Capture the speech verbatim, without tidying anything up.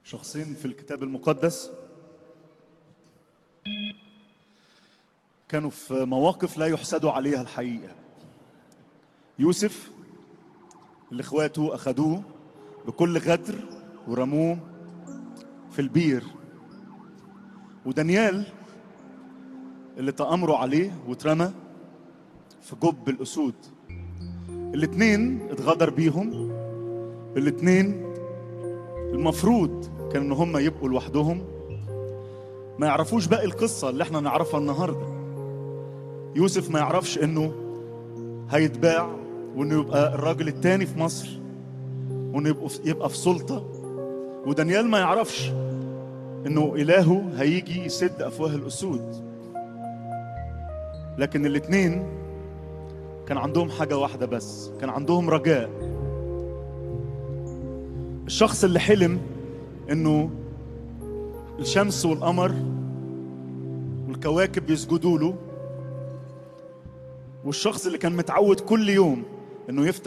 شخصين في الكتاب المقدس كانوا في مواقف لا يحسدوا عليها الحقيقة. يوسف اللي اخواته أخدوه بكل غدر ورموه في البير، ودانيال اللي تأمروا عليه واترمى في جب الأسود. الاتنين اتغدر بيهم، الاتنين المفروض كان ان هم يبقوا لوحدهم، ما يعرفوش باقي القصة اللي احنا نعرفها النهاردة. يوسف ما يعرفش انه هيتباع، وانه يبقى الراجل التاني في مصر، وانه يبقى في, يبقى في سلطة. ودانيال ما يعرفش انه الهه هيجي يسد افواه الاسود. لكن الاتنين كان عندهم حاجة واحدة بس، كان عندهم رجاء. الشخص اللي حلم انه الشمس والقمر والكواكب يسجدوا له، والشخص اللي كان متعود كل يوم انه يفتح